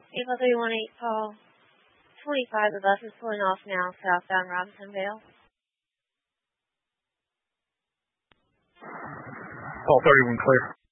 April 318, call 25. The bus is pulling off now, southbound Robinsonville. Call 31 clear.